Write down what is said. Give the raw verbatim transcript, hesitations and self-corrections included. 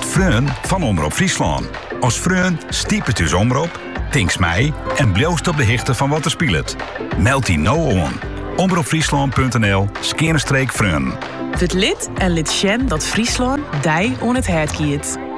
Freun van Omroep Friesland. Als Freun stiept het dus omroep, tinks mij en bloost op de hichte van wat er speelt. Meld die nou aan. omroepfriesland.nl skerenstreek Freun. Het lid en lid Sjen dat Friesland dij on het hert kiet.